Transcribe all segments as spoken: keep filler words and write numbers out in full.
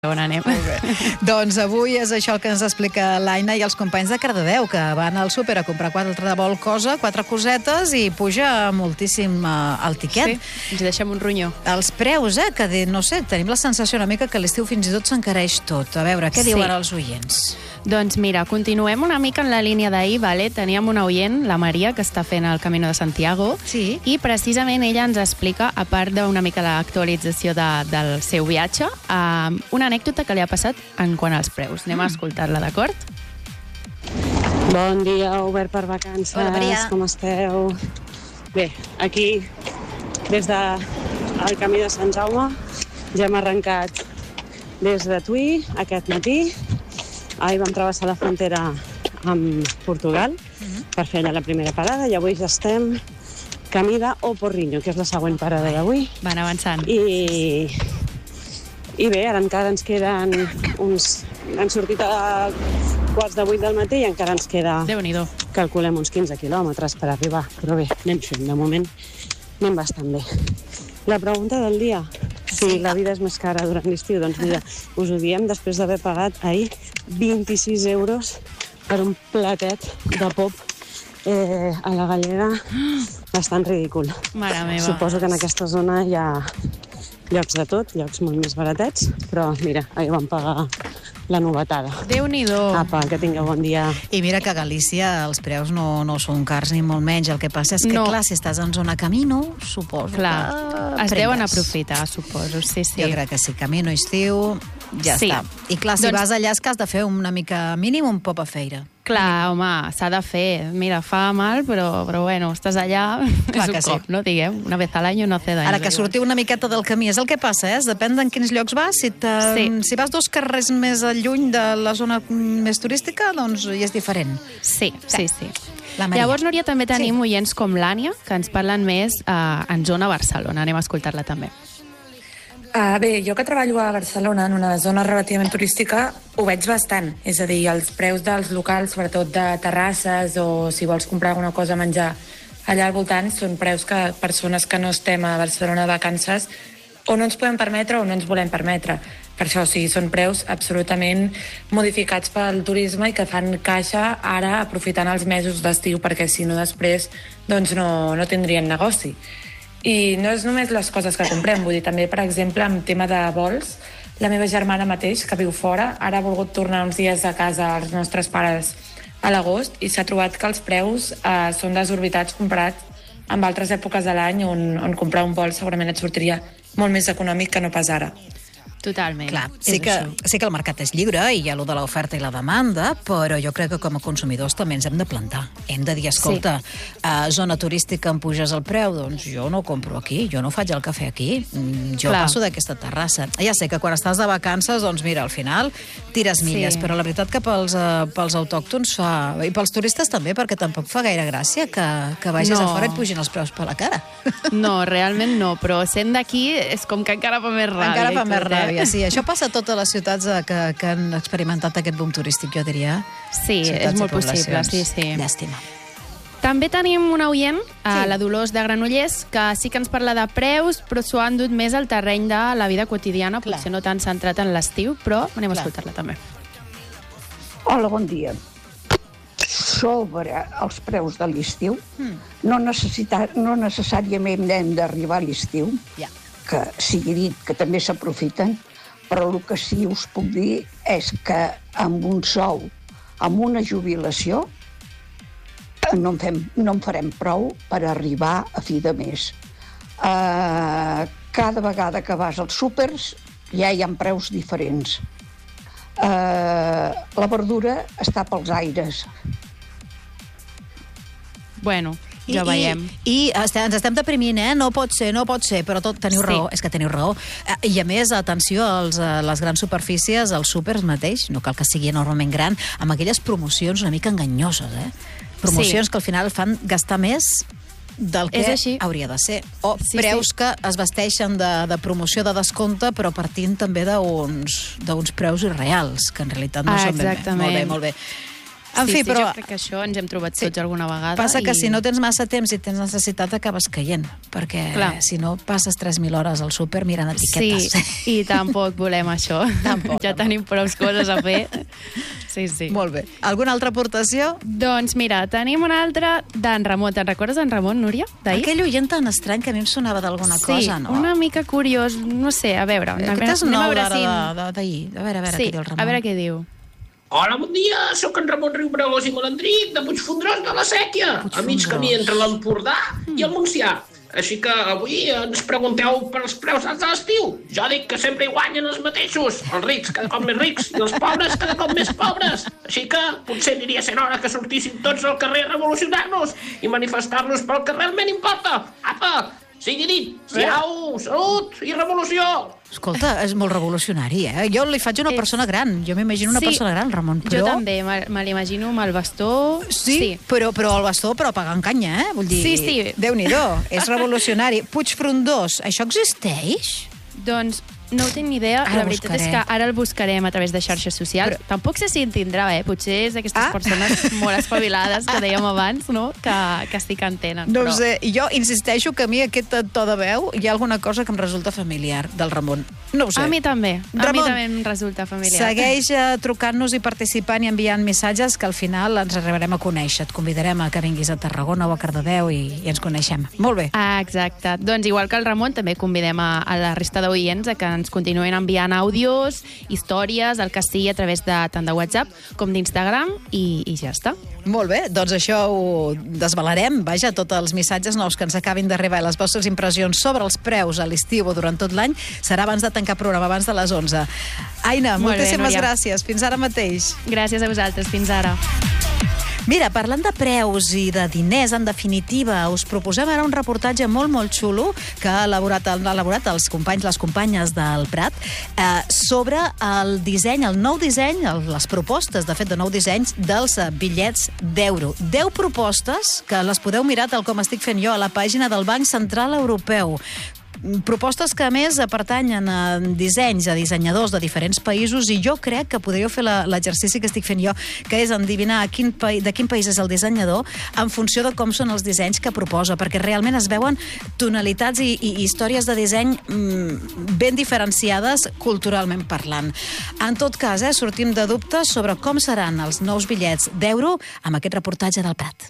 On anem? Doncs avui és això el que ens explica l'Aina i els companys de Cardedeu, que van al súper a comprar quatre de vol cosa, quatre cosetes, i puja moltíssim uh, el tiquet. Sí, ens deixem un ronyó. Els preus, eh, que de, no sé, tenim la sensació una mica que l'estiu fins i tot s'encareix tot. A veure, què Sí. diuen els oients? Doncs mira, continuem una mica en la línia d'ahir, vale? Teníem una oient, la Maria, que està fent el Camino de Santiago, Sí. i precisament ella ens explica, a part d'una mica l'actualització de, del seu viatge, uh, una anècdota que li ha passat en quant als preus. Anem a escoltar-la, d'acord? Bon dia, obert per vacances. Hola, Maria. Com esteu? Bé, aquí, des del de camí de Sant Jaume, ja hem arrencat des de Tui aquest matí. Ahir vam travessar la frontera amb Portugal uh-huh. per fer allà la primera parada i avui ja estem camí de O Porriño, que és la següent parada d'avui. Van avançant. I, I bé, ara encara ens queden uns... Hem sortit a quarts de vuit del matí i encara ens queda, Déu-n'hi-do. calculem, uns quinze quilòmetres per arribar. Però bé, anem fent, de moment anem bastant bé. La pregunta del dia, si la vida és més cara durant l'estiu, doncs mira, us ho diem després d'haver pagat ahir vint-i-sis euros per un platet de pop eh, a la Gallega. Bastant ridícul. Mare meva. Suposo que en aquesta zona hi ha llocs de tot, llocs molt més baratets, però mira, ahir vam pagar la novetada. Déu-n'hi-do. Apa, que tingueu bon dia. I mira que a Galícia els preus no, no són cars ni molt menys. El que passa és que, No. clar, si estàs en zona Camino, suposo Clar, que es deuen prengues. aprofitar, suposo. Sí, sí. Jo crec que sí, Camino, estiu, ja Sí. està. I clar, si Doncs- vas allà és que has de fer una mica mínim un pop a feira. Clar, home, s'ha de fer. Mira, fa mal, però, però bueno, estàs allà, Clar és un que sí. cop, no? Diguem, una vez al año no hace daño. Ara que sortiu una miqueta del camí, és el que passa, eh? Depèn d'en quins llocs vas. Si, te, Sí. si vas dos carrers més lluny de la zona més turística, doncs hi és diferent. Sí, sí, sí. La Maria. Llavors, Núria, també tenim Sí. oients com l'Ània, que ens parlen més eh, en zona Barcelona. Anem a escoltar-la també. Uh, bé, jo que treballo a Barcelona, en una zona relativament turística, ho veig bastant. És a dir, els preus dels locals, sobretot de terrasses o si vols comprar alguna cosa a menjar allà al voltant, són preus que persones que no estem a Barcelona de vacances o no ens podem permetre o no ens volem permetre. Per això, o sigui, són preus absolutament modificats pel turisme i que fan caixa ara aprofitant els mesos d'estiu, perquè si no després doncs no, no tindrien negoci. I no és només les coses que comprem, vull dir, també, per exemple, en tema de vols, la meva germana mateix, que viu fora, ara ha volgut tornar uns dies a casa als nostres pares a l'agost i s'ha trobat que els preus eh, són desorbitats comparats amb altres èpoques de l'any on, on comprar un vol segurament et sortiria molt més econòmic que no pas ara. Totalment. Clar, És sí que, això. sí que el mercat és lliure i hi ha allò de l'oferta i la demanda, però jo crec que com a consumidors també ens hem de plantar. Hem de dir, escolta, sí. a zona turística em puges el preu, doncs jo no compro aquí, jo no faig el cafè aquí, mm, jo Clar. passo d'aquesta terrassa. Ja sé que quan estàs de vacances, doncs mira, al final tires milles, Sí. però la veritat que pels, uh, pels autòctons fa... i pels turistes també, perquè tampoc fa gaire gràcia que, que vagis No. a fora i et pugin els preus per la cara. No, realment no, però sent d'aquí és com que encara fa més ràbia. Encara fa i més tot, eh? ràbia, sí. Això passa a totes les ciutats eh, que, que han experimentat aquest boom turístic, jo diria. Sí, Ciutats és i molt possible, poblacions. sí, sí. Llàstima. També tenim una oient, a Sí. la Dolors de Granollers, que sí que ens parla de preus, però s'ho ha endut més al terreny de la vida quotidiana, Clar. potser no tan centrat en l'estiu, però anem a Clar. escoltar-la també. Hola, bon dia. Sobre els preus de l'estiu, Hmm. no, necessita, no necessàriament hem d'arribar a l'estiu, Ja. que sigui dit que també s'aprofiten, però el que sí us puc dir és que amb un sou, amb una jubilació, no en, fem, no en farem prou per arribar a fi de mes. Uh, cada vegada que vas als súpers ja hi ha preus diferents. Uh, la verdura està pels aires. Bueno, I, ja veiem. I, i estem, ens estem deprimint, eh? No pot ser, no pot ser, però tot, teniu Sí. raó, és que teniu raó. Eh, I a més, atenció als, a les grans superfícies, als súpers mateix, no cal que sigui enormement gran, amb aquelles promocions una mica enganyoses, eh? Promocions Sí. que al final fan gastar més del que És així. hauria de ser. O Sí, preus sí. que es vesteixen de, de promoció de descompte, però partint també d'uns d'uns preus irreals, que en realitat no Ah, són ben bé. exactament. Molt bé, molt bé. En sí, fi, sí, però... jo crec que això ens hem trobat Sí. tots alguna vegada. Passa que i... si no tens massa temps i tens necessitat, acabes caient, perquè Clar. si no passes tres mil hores al súper mirant etiquetes. Sí, i tampoc volem això. Tampoc, ja tampoc. tenim prou coses a fer. Sí, sí. Molt bé. Alguna altra aportació? Doncs mira, tenim una altra d'en Ramon. Te'n recordes d'en Ramon, Núria? D'ahir? Aquell oient tan estrany que a mi em sonava d'alguna sí, cosa, no? una mica curiós, no sé, a veure. A Aquest veure és anem a nou veure d'ara si- de- de- d'ahir. A veure, a veure Sí, què diu el Ramon. a veure què diu. Hola, bon dia, sóc en Ramon Riubregós i Malandric de Puigfondrós de la Sèquia, a mig camí entre l'Empordà i el Montsià. Així que avui ens pregunteu pels preus de l'estiu. Jo dic que sempre hi guanyen els mateixos, els rics cada cop més rics i els pobres cada cop més pobres. Així que potser aniria sent hora que sortíssim tots al carrer a revolucionar-nos i manifestar-nos pel que realment importa. Apa, sigui dit, siau, salut i revolució! Escolta, és molt revolucionari, eh? Jo li faig una És- persona gran. Jo m'imagino una Sí, persona gran, Ramon. Però... Jo també, me, me l'imagino amb el bastó. Sí, sí. Però, però el bastó, però pagant canya, eh? Vull dir, Sí, sí. Déu-n'hi-do, és revolucionari. Puigfrondós, això existeix? Doncs no ho tinc ni idea. Ara La veritat buscaré. és que ara el buscarem a través de xarxes socials. Però- Tampoc sé si en tindrà, eh? Potser és d'aquestes Ah. persones molt espavilades que dèiem abans, no? Que, que sí que en tenen. No però... ho sé, jo insisteixo que a mi aquest to de veu hi ha alguna cosa que em resulta familiar del Ramon. No ho sé. A mi també. A Ramon, mi també em resulta familiar. Segueix eh, trucant-nos i participant i enviant missatges que al final ens arribarem a conèixer. Et convidarem a que vinguis a Tarragona o a Cardedeu i, i ens coneixem. Molt bé. Ah, exacte. Doncs igual que el Ramon, també convidem a, a la resta d'oients a que ens continuïn enviant àudios, històries, el que sigui a través de tant de WhatsApp com d'Instagram i, i ja està. Molt bé, doncs això ho desvelarem. Vaja, tots els missatges nous que ens acabin d'arribar i les vostres impressions sobre els preus a l'estiu o durant tot l'any serà abans de tancar programa, abans de les onze. Aina, Molt bé, moltíssimes Núria. gràcies. Fins ara mateix. Gràcies a vosaltres. Fins ara. Mira, parlant de preus i de diners, en definitiva, us proposem ara un reportatge molt, molt xulo que ha elaborat, han elaborat els companys, les companyes del Prat, eh, sobre el disseny, el nou disseny, el, les propostes, de fet, de nou dissenys dels eh, bitllets d'euro. Deu propostes que les podeu mirar tal com estic fent jo a la pàgina del Banc Central Europeu. Propostes que, a més, pertanyen a dissenys, a dissenyadors de diferents països, i jo crec que podríeu fer la- l'exercici que estic fent jo, que és endevinar a quin pa de quin país és el dissenyador en funció de com són els dissenys que proposa, perquè realment es veuen tonalitats i, i històries de disseny mm, ben diferenciades culturalment parlant. En tot cas, eh, sortim de dubtes sobre com seran els nous bitllets d'euro amb aquest reportatge del Prat.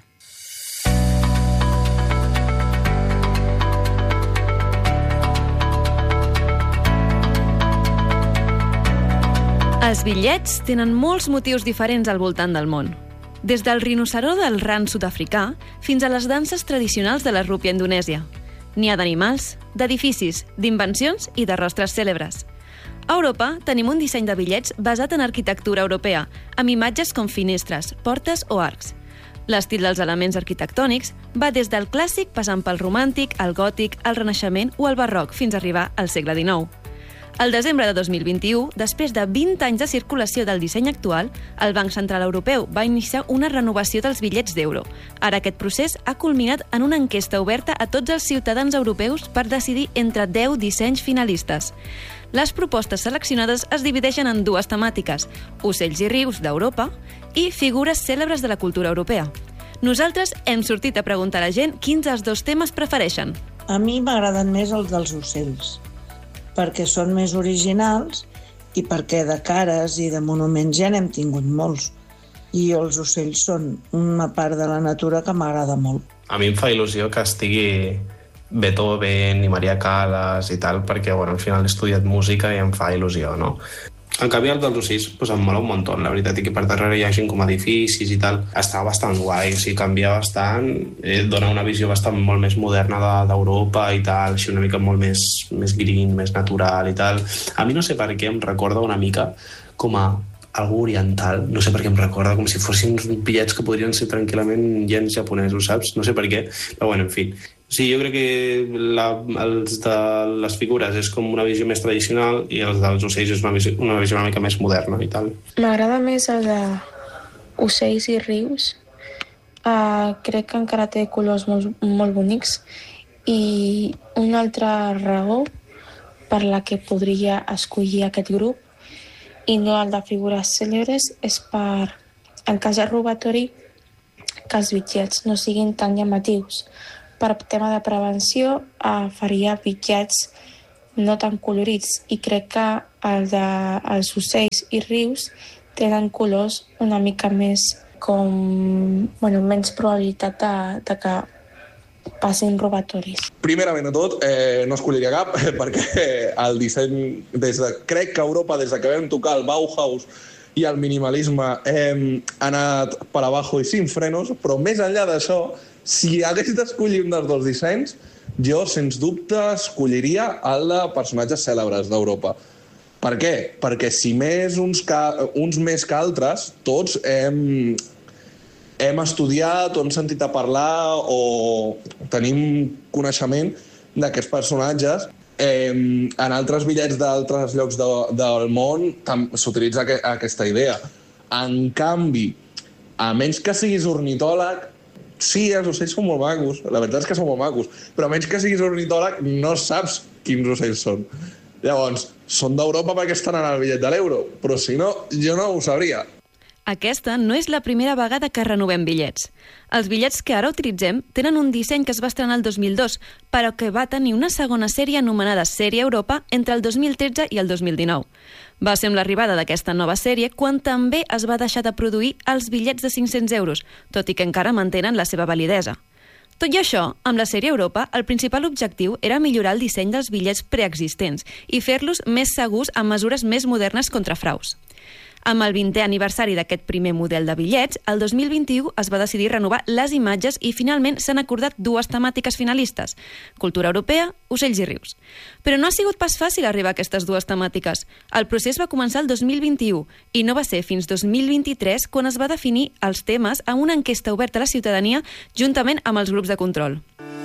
Els bitllets tenen molts motius diferents al voltant del món. Des del rinoceró del ran sud-africà fins a les danses tradicionals de la rúpia indonèsia. N'hi ha d'animals, d'edificis, d'invencions i de rostres cèlebres. A Europa tenim un disseny de bitllets basat en arquitectura europea, amb imatges com finestres, portes o arcs. L'estil dels elements arquitectònics va des del clàssic passant pel romàntic, el gòtic, el renaixement o el barroc fins a arribar al segle dinou. Al desembre de dos mil vint-i-u, després de vint anys de circulació del disseny actual, el Banc Central Europeu va iniciar una renovació dels bitllets d'euro. Ara aquest procés ha culminat en una enquesta oberta a tots els ciutadans europeus per decidir entre deu dissenys finalistes. Les propostes seleccionades es divideixen en dues temàtiques, ocells i rius d'Europa i figures cèlebres de la cultura europea. Nosaltres hem sortit a preguntar a la gent quins dels dos temes prefereixen. A mi m'agraden més els dels ocells, perquè són més originals i perquè de cares i de monuments ja n'hem tingut molts. I els ocells són una part de la natura que m'agrada molt. A mi em fa il·lusió que estigui Beethoven i Maria Callas i tal, perquè bueno, al final he estudiat música i em fa il·lusió, no? En canvi, el dels ocells pues, em mola un muntó, la veritat, i que per darrere hi hagi com edificis i tal. Està bastant guai, o sigui, canvia bastant, eh, dona una visió bastant molt més moderna de, d'Europa i tal, així una mica molt més, més green, més natural i tal. A mi no sé per què em recorda una mica com a algú oriental, no sé per què em recorda, com si fossin uns bitllets que podrien ser tranquil·lament gens japonesos, saps? No sé per què, però bueno, en fi. Sí, jo crec que la, els de les figures és com una visió més tradicional i els dels ocells és una visió una, visió una mica més moderna i tal. M'agrada més el de ocells i rius. Uh, crec que encara té colors molt, molt bonics i una altra raó per la que podria escollir aquest grup i no el de figures cèlebres és per en cas de robatori, que els bitllets no siguin tan llamatius. Per tema de prevenció, eh, faria bitllets no tan colorits i crec que el de, els ocells i rius tenen colors una mica més com, bueno, menys probabilitat de, de que passin robatoris. Primerament de tot, eh, no escolliria cap, perquè el disseny, des de, crec que a Europa, des de que vam tocar el Bauhaus i el minimalisme, hem anat per abajo i sin frenos, però més enllà d'això, si hagués d'escollir un dels dos dissenys, jo, sens dubte, escolliria el de personatges cèlebres d'Europa. Per què? Perquè si més uns, ca... uns més que altres, tots hem, hem estudiat o hem sentit a parlar o tenim coneixement d'aquests personatges. Eh, en altres bitllets d'altres llocs de, del món s'utilitza que, aquesta idea. En canvi, a menys que siguis ornitòleg, sí, els ocells són molt macos, la veritat és que són molt macos, però a menys que siguis ornitòleg no saps quins ocells són. Llavors, són d'Europa perquè estan en el bitllet de l'euro, però si no, jo no ho sabria. Aquesta no és la primera vegada que renovem bitllets. Els bitllets que ara utilitzem tenen un disseny que es va estrenar el dos mil dos, però que va tenir una segona sèrie anomenada Sèrie Europa entre el dos mil tretze i el dos mil dinou. Va ser amb l'arribada d'aquesta nova sèrie quan també es va deixar de produir els bitllets de cinc-cents euros, tot i que encara mantenen la seva validesa. Tot i això, amb la sèrie Europa, el principal objectiu era millorar el disseny dels bitllets preexistents i fer-los més segurs amb mesures més modernes contra fraus. Amb el vintè aniversari d'aquest primer model de bitllets, el dos mil vint-i-u es va decidir renovar les imatges i finalment s'han acordat dues temàtiques finalistes: cultura europea, ocells i rius. Però no ha sigut pas fàcil arribar a aquestes dues temàtiques. El procés va començar el dos mil vint-i-u i no va ser fins dos mil vint-i-tres quan es va definir els temes a una enquesta oberta a la ciutadania juntament amb els grups de control.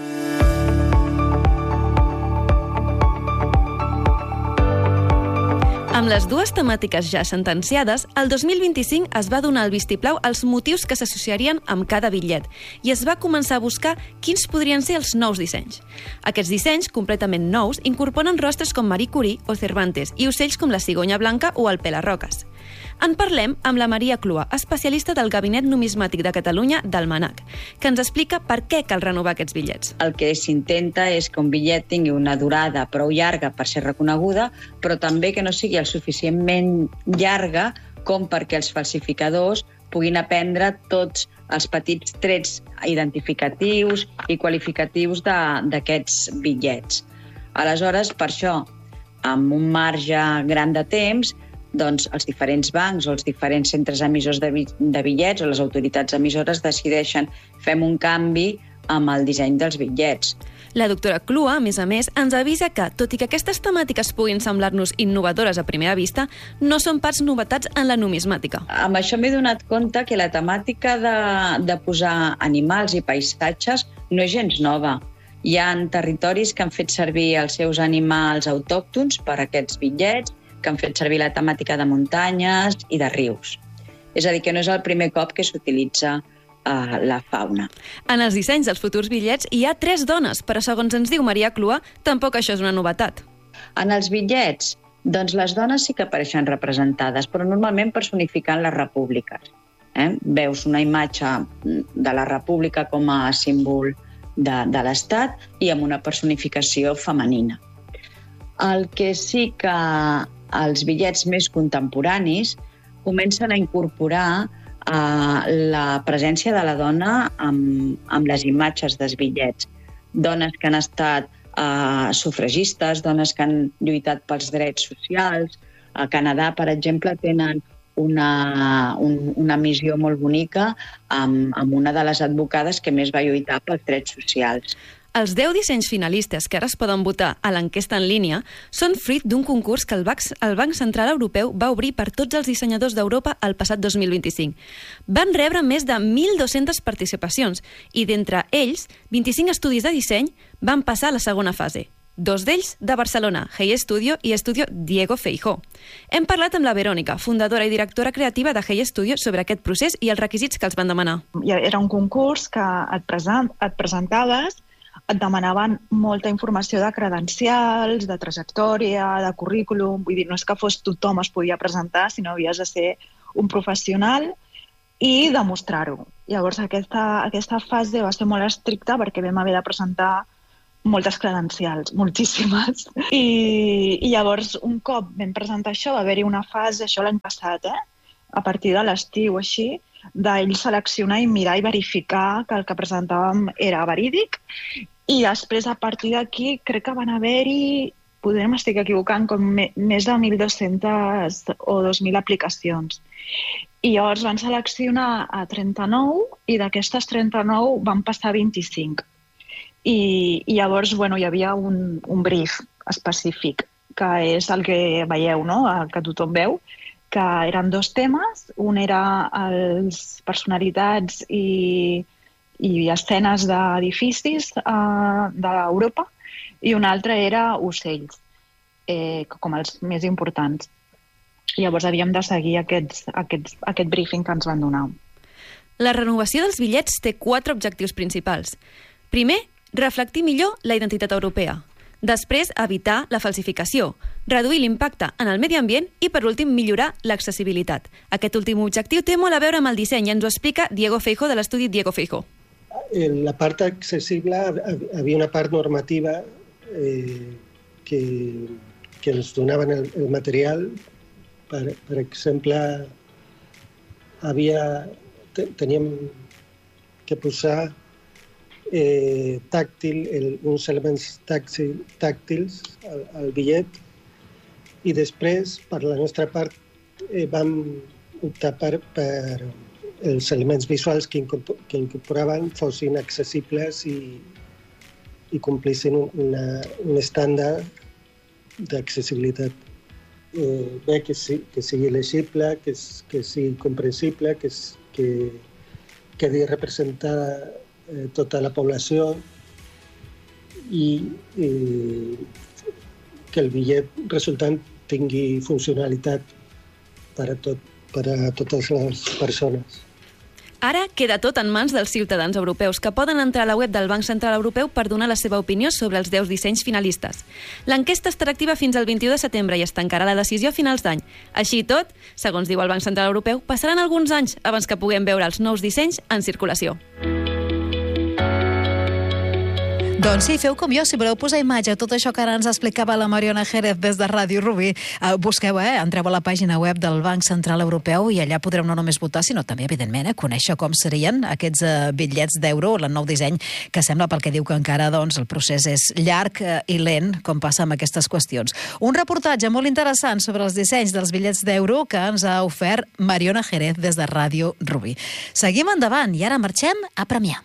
Amb les dues temàtiques ja sentenciades, el dos mil vint-i-cinc es va donar el vistiplau als motius que s'associarien amb cada bitllet i es va començar a buscar quins podrien ser els nous dissenys. Aquests dissenys, completament nous, incorporen rostres com Marie Curie o Cervantes i ocells com la cigonya blanca o el pelarroques. En parlem amb la Maria Clua, especialista del Gabinet Numismàtic de Catalunya del MANAC, que ens explica per què cal renovar aquests bitllets. El que s'intenta és que un bitllet tingui una durada prou llarga per ser reconeguda, però també que no sigui el suficientment llarga com perquè els falsificadors puguin aprendre tots els petits trets identificatius i qualificatius d'aquests bitllets. Aleshores, per això, amb un marge gran de temps, doncs els diferents bancs o els diferents centres emissors de bitllets o les autoritats emissores decideixen fem un canvi amb el disseny dels bitllets. La doctora Clua, a més a més, ens avisa que, tot i que aquestes temàtiques puguin semblar-nos innovadores a primera vista, no són pas novetats en la numismàtica. Amb això m'he donat compte que la temàtica de, de posar animals i paisatges no és gens nova. Hi ha territoris que han fet servir els seus animals autòctons per a aquests bitllets, que han fet servir la temàtica de muntanyes i de rius. És a dir, que no és el primer cop que s'utilitza uh, la fauna. En els dissenys dels futurs bitllets hi ha tres dones, però segons ens diu Maria Clua, tampoc això és una novetat. En els bitllets, doncs les dones sí que apareixen representades, però normalment personificant les repúbliques. Eh? Veus una imatge de la república com a símbol de, de l'Estat i amb una personificació femenina. El que sí que els bitllets més contemporanis comencen a incorporar eh, la presència de la dona amb, amb les imatges dels bitllets. Dones que han estat eh, sufragistes, dones que han lluitat pels drets socials. A Canadà, per exemple, tenen una, un, una missió molt bonica amb, amb una de les advocades que més va lluitar pels drets socials. Els deu dissenys finalistes que ara es poden votar a l'enquesta en línia són fruit d'un concurs que el Banc, el Banc Central Europeu va obrir per tots els dissenyadors d'Europa el passat dos mil vint-i-cinc. Van rebre més de mil dues-centes participacions i d'entre ells, vint-i-cinc estudis de disseny van passar a la segona fase. Dos d'ells de Barcelona, Hey Studio i Estudio Diego Feijó. Hem parlat amb la Verònica, fundadora i directora creativa de Hey Studio, sobre aquest procés i els requisits que els van demanar. Era un concurs que et, present, et presentaves, et demanaven molta informació de credencials, de trajectòria, de currículum. Vull dir, no és que fos tothom es podia presentar, sinó havies de ser un professional i demostrar-ho. Llavors, aquesta, aquesta fase va ser molt estricta perquè vam haver de presentar moltes credencials, moltíssimes. I, i llavors, un cop vam presentar això, va haver-hi una fase, això l'any passat, eh? a partir de l'estiu així, d'ell seleccionar i mirar i verificar que el que presentàvem era verídic. I després, a partir d'aquí, crec que van haver-hi, potser m'estic equivocant, com me, més de mil dos-centes o dos mil aplicacions. I llavors van seleccionar a trenta-nou i d'aquestes trenta-nou van passar a vint-i-cinc. I, i llavors bueno, hi havia un, un brief específic, que és el que veieu, no? El que tothom veu, que eren dos temes. Un era les personalitats i, i escenes d'edificis uh, d'Europa i un altre era ocells, eh, com els més importants. Llavors havíem de seguir aquests, aquests, aquest briefing que ens van donar. La renovació dels bitllets té quatre objectius principals. Primer, reflectir millor la identitat europea. Després, evitar la falsificació, reduir l'impacte en el medi ambient i, per últim, millorar l'accessibilitat. Aquest últim objectiu té molt a veure amb el disseny i ens ho explica Diego Feijo, de l'estudi Diego Feijo. En la part accessible havia una part normativa eh, que, que ens donaven el, el material. Per, per exemple, havia, teníem que posar eh, tàctil, el, uns elements tàctil, tàctils al, al bitllet i després, per la nostra part, eh, vam optar per, per els elements visuals que, incorpor, que incorporaven fossin accessibles i, i complissin una, un estàndard d'accessibilitat. Eh, bé, que, sí, que sigui legible, que, que sigui comprensible, que, que quedi representada eh, tota la població i, i que el bitllet resultant tingui funcionalitat per a, tot, per a totes les persones. Ara queda tot en mans dels ciutadans europeus, que poden entrar a la web del Banc Central Europeu per donar la seva opinió sobre els deu dissenys finalistes. L'enquesta estarà activa fins al vint-i-u de setembre i es tancarà la decisió a finals d'any. Així i tot, segons diu el Banc Central Europeu, passaran alguns anys abans que puguem veure els nous dissenys en circulació. Doncs sí, feu com jo, si voleu posar imatge a tot això que ara ens explicava la Mariona Jerez des de Ràdio Rubí, eh, busqueu, eh, entreu a la pàgina web del Banc Central Europeu i allà podreu no només votar, sinó també, evidentment, eh, conèixer com serien aquests eh, bitllets d'euro, el nou disseny, que sembla, pel que diu que encara doncs, el procés és llarg eh, i lent, com passa amb aquestes qüestions. Un reportatge molt interessant sobre els dissenys dels bitllets d'euro que ens ha ofert Mariona Jerez des de Ràdio Rubí. Seguim endavant i ara marxem a Premià.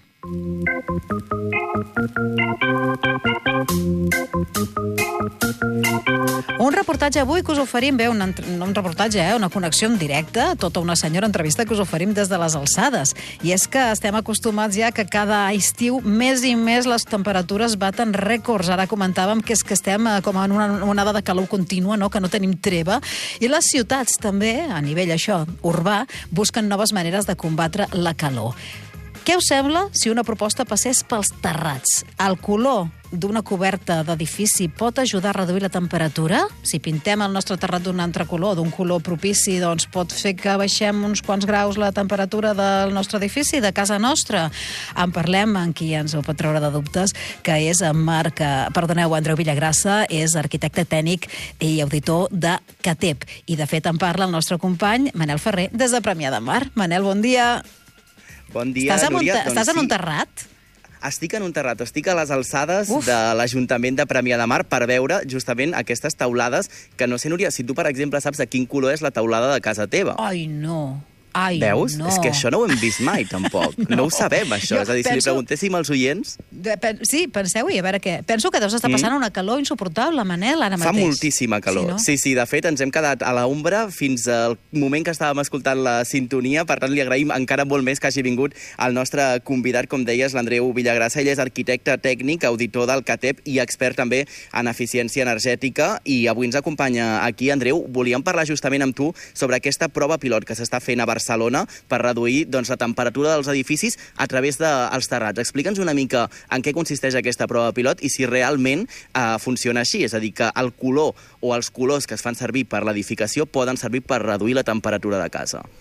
Un reportatge avui que us oferim, bé, un, un reportatge, eh, una connexió en directe, tota una senyora entrevista que us oferim des de les alçades. I és que estem acostumats ja que cada estiu més i més les temperatures baten rècords. Ara comentàvem que és que estem com en una onada de calor contínua, no? Que no tenim treva. I les ciutats també, a nivell això, urbà, busquen noves maneres de combatre la calor. Què us sembla si una proposta passés pels terrats? El color d'una coberta d'edifici pot ajudar a reduir la temperatura? Si pintem el nostre terrat d'un altre color, d'un color propici, doncs pot fer que baixem uns quants graus la temperatura del nostre edifici, de casa nostra. En parlem amb qui ens ho pot treure de dubtes, que és en Marc, perdoneu, Andreu Villagrassa, és arquitecte tècnic i auditor de CATEP. I de fet en parla el nostre company Manel Ferrer des de Premià de Mar. Manel, bon dia. Bon dia, estàs Núria. Doncs estàs en un terrat? Estic en un terrat, estic a les alçades Uf. de l'Ajuntament de Premià de Mar per veure justament aquestes teulades que no sé, Núria, si tu, per exemple, saps de quin color és la teulada de casa teva. Ai, no. Ai, Veus? no. És que això no ho hem vist mai, tampoc. no. no ho sabem, això. Jo és a dir, si penso... li preguntéssim als oients... De, pen... Sí, penseu-hi, a veure què. Penso que deus estar passant mm. una calor insuportable, Manel, ara mateix. Fa moltíssima calor. Sí, no? sí, sí, de fet, ens hem quedat a l'ombra fins al moment que estàvem escoltant la sintonia, per tant, li agraïm encara molt més que hagi vingut el nostre convidat, com deies, l'Andreu Villagrassa. Ell és arquitecte tècnic, auditor del CATEP i expert també en eficiència energètica, i avui ens acompanya aquí. Andreu, volíem parlar justament amb tu sobre aquesta prova pilot que s'està fent a Barcelona per reduir doncs, la temperatura dels edificis a través dels terrats. Explica'ns una mica en què consisteix aquesta prova pilot i si realment eh, funciona així, és a dir, que el color o els colors que es fan servir per l'edificació poden servir per reduir la temperatura de casa.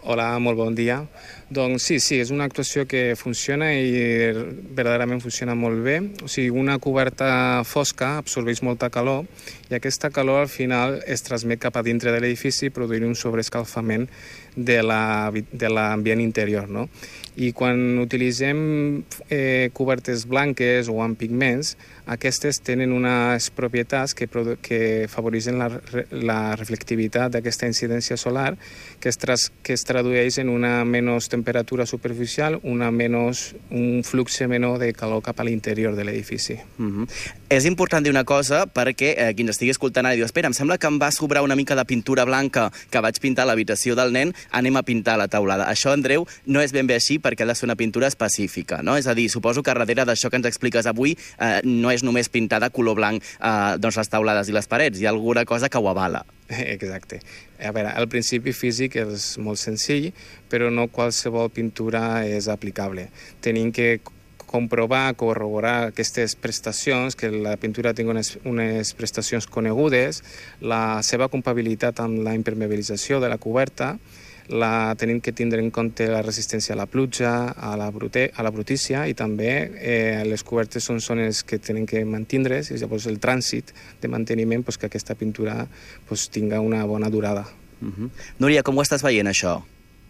Hola, molt bon dia. Doncs sí, sí, és una actuació que funciona i verdaderament funciona molt bé. O sigui, una coberta fosca absorbeix molta calor i aquesta calor al final es transmet cap a dintre de l'edifici produint un sobreescalfament de l'ambient interior, no? I quan utilitzem eh, cobertes blanques o amb pigments, aquestes tenen unes propietats que, que afavoreixen la, la reflectivitat d'aquesta incidència solar que es, tras, que es tradueix en una menys temperatura superficial, una menys, un flux menor de calor cap a l'interior de l'edifici. Mm-hmm. És important dir una cosa perquè eh, qui ens estigui escoltant ara diu espera, em sembla que em va sobrar una mica de pintura blanca que vaig pintar a l'habitació del nen, anem a pintar la taulada. Això, Andreu, no és ben bé així perquè ha de ser una pintura específica, no? És a dir, suposo que darrere d'això que ens expliques avui eh, no és només pintar de color blanc eh, doncs les taulades i les parets, hi ha alguna cosa que ho avala. Exacte. A veure, el principi físic és molt senzill, però no qualsevol pintura és aplicable. Tenim que comprovar, corroborar aquestes prestacions, que la pintura tingui unes, unes prestacions conegudes, la seva compatibilitat amb la impermeabilització de la coberta, la, tenim que tindre en compte la resistència a la pluja, a la, brute, a la brutícia i també eh, les cobertes són zones que tenen que mantindre's i llavors el trànsit de manteniment pues, que aquesta pintura pues, tinga una bona durada. Uh-huh. Núria, com ho estàs veient això?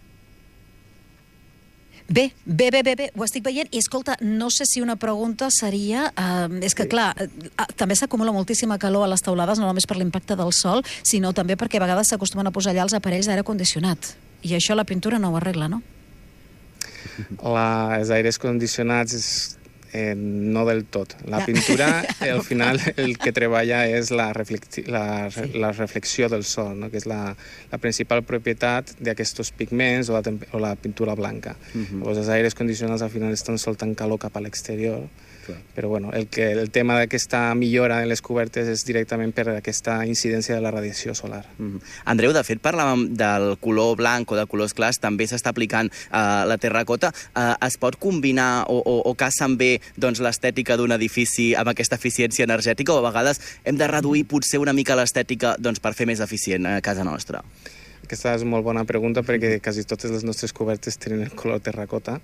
Bé, bé, bé, bé, bé, ho estic veient. I escolta, no sé si una pregunta seria... Eh, és que, clar, eh, també s'acumula moltíssima calor a les taulades, no només per l'impacte del sol, sinó també perquè a vegades s'acostumen a posar allà els aparells d'aire condicionat. I això la pintura no ho arregla, no? La, els aires condicionats és, eh, no del tot. La pintura, al final, el que treballa és la, reflexi, la, la reflexió del sol, no? Que és la, la principal propietat d'aquests pigments o la, o la pintura blanca. Uh-huh. Llavors, els aires condicionats al final estan soltant calor cap a l'exterior, però bueno, el, que, el tema d'aquesta millora en les cobertes és directament per aquesta incidència de la radiació solar. Mm-hmm. Andreu, de fet, parlàvem del color blanc o de colors clars, també s'està aplicant eh, la terracota. Eh, es pot combinar o, o, o casen bé doncs, l'estètica d'un edifici amb aquesta eficiència energètica o a vegades hem de reduir potser una mica l'estètica doncs, per fer més eficient a casa nostra? Aquesta és molt bona pregunta perquè quasi totes les nostres cobertes tenen el color terracota.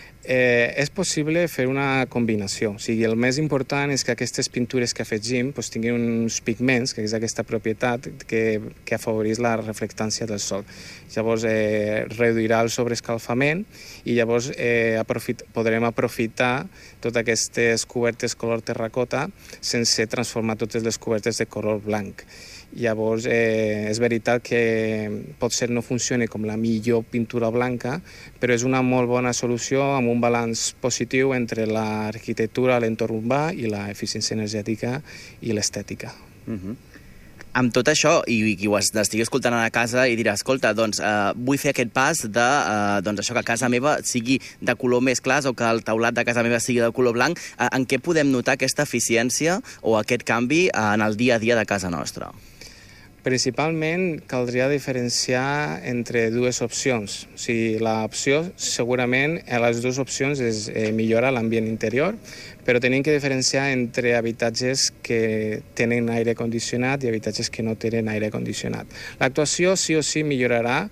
Eh, és possible fer una combinació. O sigui, el més important és que aquestes pintures que afegim doncs, tinguin uns pigments, que és aquesta propietat que, que afavoreix la reflectància del sol. Llavors, eh, reduirà el sobreescalfament i llavors eh, aprofit, podrem aprofitar totes aquestes cobertes color terracota sense transformar totes les cobertes de color blanc. Llavors, eh, és veritat que potser no funcioni com la millor pintura blanca, però és una molt bona solució amb un balanç positiu entre l'arquitectura, l'entorn urbà i l'eficiència energètica i l'estètica. Uh-huh. Amb tot això, i qui ho estigui escoltant a casa i dirà, escolta, doncs eh, vull fer aquest pas de eh, doncs això que casa meva sigui de color més clar o que el taulat de casa meva sigui de color blanc, eh, en què podem notar aquesta eficiència o aquest canvi eh, en el dia a dia de casa nostra? Principalment caldria diferenciar entre dues opcions. O sigui, l'opció segurament a les dues opcions és eh, millorar l'ambient interior, però tenim que diferenciar entre habitatges que tenen aire condicionat i habitatges que no tenen aire condicionat. L'actuació sí o sí millorarà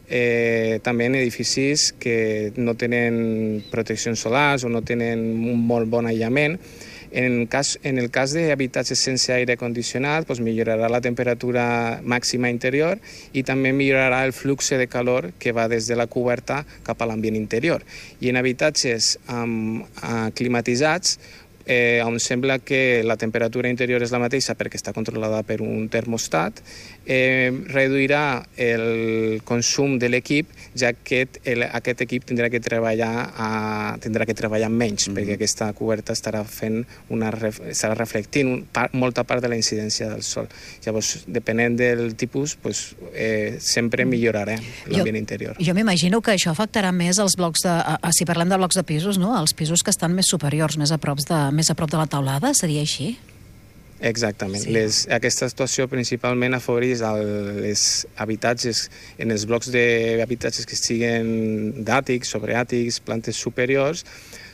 eh, també en edificis que no tenen proteccions solars o no tenen un molt bon aïllament. En, cas, en el cas d'habitatges sense aire condicionat, doncs millorarà la temperatura màxima interior i també millorarà el flux de calor que va des de la coberta cap a l'ambient interior. I en habitatges um, uh, climatitzats, eh, on sembla que la temperatura interior és la mateixa perquè està controlada per un termostat, eh, reduirà el consum de l'equip, ja que el, aquest equip tindrà que treballar, a, tindrà que treballar menys, mm-hmm. perquè aquesta coberta estarà fent una, estarà reflectint un, part, molta part de la incidència del sol. Llavors, depenent del tipus, pues, eh, sempre millorarà l'ambient interior. Jo m'imagino que això afectarà més els blocs de, a, si parlem de blocs de pisos, no? Els pisos que estan més superiors, més a prop de, més a prop de la taulada, seria així? Exactament. Sí. Les, aquesta situació principalment afavoreix els habitatges, en els blocs d'habitatges que siguin d'àtics, sobreàtics, plantes superiors,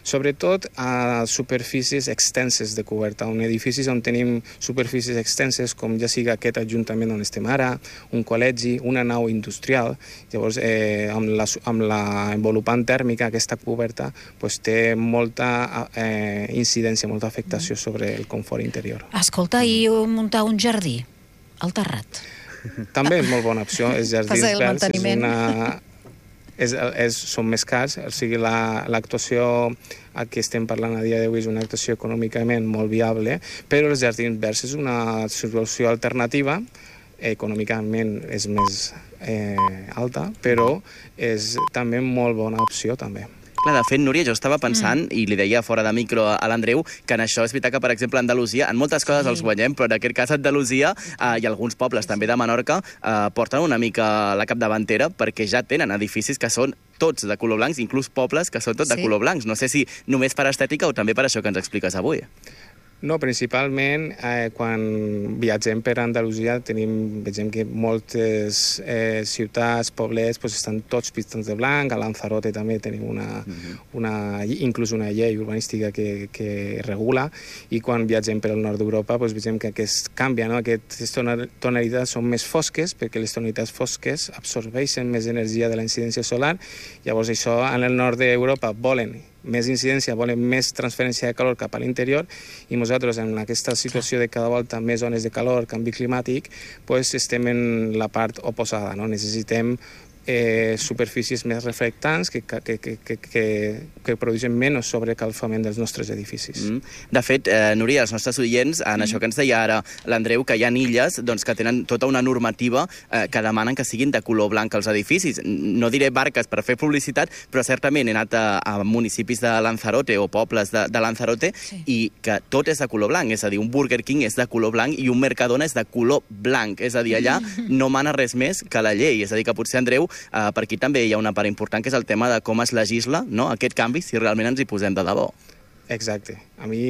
sobretot a superfícies extenses de coberta, on edificis on tenim superfícies extenses, com ja sigui aquest ajuntament on estem ara, un col·legi, una nau industrial. Llavors, eh, amb, la, amb la envolupant tèrmica, aquesta coberta pues, té molta eh, incidència, molta afectació sobre el confort interior. Escolta, i muntar un jardí al terrat? També és molt bona opció. Els jardins Passa el verds és manteniment. una... És, és, són més cars, o sigui, l'actuació a què estem parlant a dia d'avui és una actuació econòmicament molt viable, però els jardins verds és una solució alternativa, econòmicament és més eh, alta, però és també molt bona opció també. Clar, de fet, Núria, jo estava pensant, mm. i li deia fora de micro a l'Andreu, que en això és veritat que, per exemple, a Andalusia, en moltes coses sí. els guanyem, però en aquest cas a Andalusia eh, i alguns pobles també de Menorca eh, porten una mica la capdavantera perquè ja tenen edificis que són tots de color blancs, inclús pobles que són tots sí. de color blancs. No sé si només per estètica o també per això que ens expliques avui. No, principalment eh, quan viatgem per Andalusia tenim, vegem que moltes eh, ciutats, poblets, pues, estan tots pintats de blanc. A Lanzarote també tenim una, mm-hmm. una, inclús una llei urbanística que, que regula, i quan viatgem per al nord d'Europa pues, vegem que aquest canvia, no? Aquestes tonalitats són més fosques perquè les tonalitats fosques absorbeixen més energia de la incidència solar. Llavors això en el nord d'Europa volen més incidència, volen més transferència de calor cap a l'interior, i nosaltres en aquesta situació de cada volta més zones de calor, canvi climàtic, pues estem en la part oposada, no? Necessitem eh, superfícies més reflectants que, que, que, que, que, que produeixen menys sobrecalfament dels nostres edificis. Mm. De fet, eh, Núria, els nostres oients, en mm. això que ens deia ara l'Andreu, que hi ha illes doncs, que tenen tota una normativa eh, que demanen que siguin de color blanc els edificis. No diré barques per fer publicitat, però certament he anat a, a municipis de Lanzarote o pobles de, de Lanzarote sí. i que tot és de color blanc, és a dir, un Burger King és de color blanc i un Mercadona és de color blanc, és a dir, allà no mana res més que la llei, és a dir, que potser, Andreu, Uh, per aquí també hi ha una part important, que és el tema de com es legisla, no? Aquest canvi, si realment ens hi posem de debò. Exacte. A mi,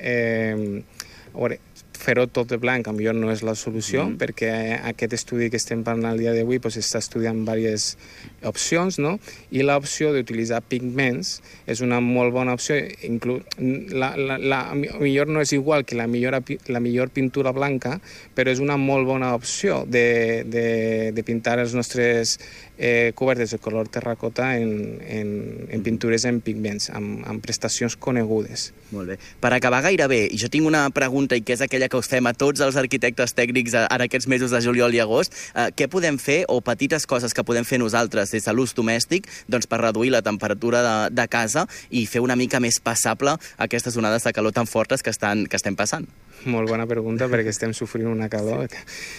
eh, a veure, fer-ho tot de blanc, potser no és la solució, mm. perquè aquest estudi que estem parlant el dia d'avui pues, està estudiant diverses opcions, no? I l'opció d'utilitzar pigments és una molt bona opció. Inclu la, la, la millor no és igual que la millor, la millor pintura blanca, però és una molt bona opció de, de, de pintar els nostres eh, cobertes de color terracota en, en, en pintures en pigments, amb, amb prestacions conegudes. Molt bé. Per acabar gairebé, jo tinc una pregunta, i que és aquella que us fem a tots els arquitectes tècnics en aquests mesos de juliol i agost. Eh, què podem fer, o petites coses que podem fer nosaltres des de l'ús domèstic, doncs per reduir la temperatura de, de casa i fer una mica més passable aquestes onades de calor tan fortes que, estan, que estem passant? Molt bona pregunta, perquè estem sofrint una calor.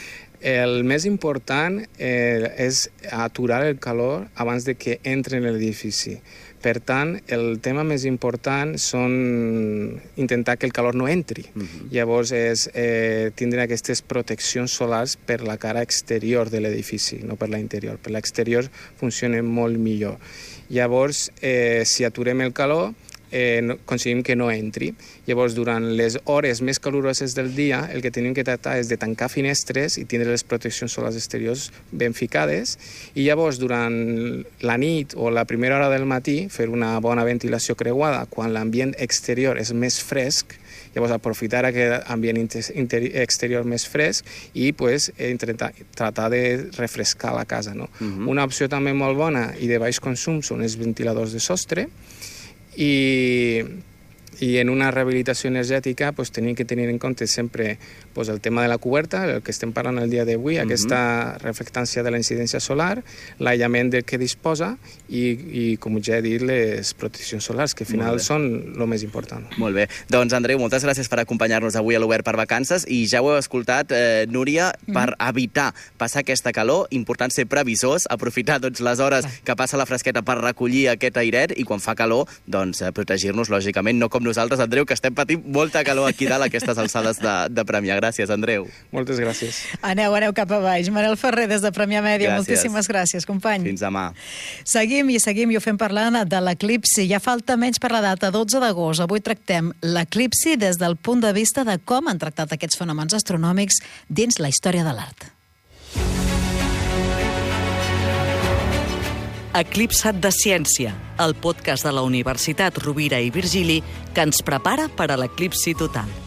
El més important eh, és aturar el calor abans de que entre en l'edifici. Per tant, el tema més important són intentar que el calor no entri. Uh-huh. Llavors, és eh, tindre aquestes proteccions solars per la cara exterior de l'edifici, no per la interior. Per l'exterior funciona molt millor. Llavors, eh, si aturem el calor, eh, no, aconseguim que no entri. Llavors, durant les hores més caloroses del dia, el que tenim que tractar és de tancar finestres i tindre les proteccions solars exteriors ben ficades, i llavors, durant la nit o la primera hora del matí, fer una bona ventilació creuada quan l'ambient exterior és més fresc. Llavors, aprofitar aquest ambient exterior més fresc i pues, tratar, tratar de refrescar la casa. No? Uh-huh. Una opció també molt bona i de baix consum són els ventiladors de sostre, i, i en una rehabilitació energètica pues, tenim que tenir en compte sempre pues, el tema de la coberta, el que estem parlant el dia d'avui, uh-huh. aquesta reflectància de la incidència solar, l'aïllament del que disposa i, i, com ja he dit, les proteccions solars, que al final són el més important. Molt bé. Doncs, Andreu, moltes gràcies per acompanyar-nos avui a l'Obert per Vacances, i ja ho heu escoltat, eh, Núria, uh-huh. per evitar passar aquesta calor, important ser previsors, aprofitar doncs, les hores uh-huh. que passa la fresqueta per recollir aquest airet, i quan fa calor, doncs, eh, protegir-nos, lògicament, no com nosaltres, Andreu, que estem patint molta calor aquí dalt a aquestes alçades de, de Premià. Gràcies, Andreu. Moltes gràcies. Aneu, aneu cap a baix. Manel Ferrer, des de Premià Mèdia, gràcies. Moltíssimes gràcies, company. Fins demà. Seguim i seguim i ho fem parlant de l'eclipsi. Ja falta menys per la data, dotze d'agost. Avui tractem l'eclipsi des del punt de vista de com han tractat aquests fenòmens astronòmics dins la història de l'art. Eclipsat de ciència. el podcast de la Universitat Rovira i Virgili que ens prepara per a l'eclipsi total.